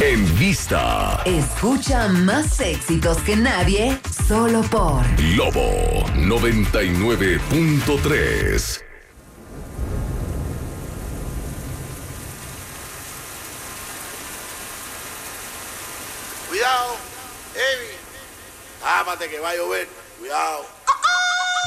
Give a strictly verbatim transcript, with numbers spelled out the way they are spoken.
En vista. Escucha más éxitos que nadie, solo por Lobo noventa y nueve punto tres. Cuidado, Evi. Tápate que va a llover. Cuidado.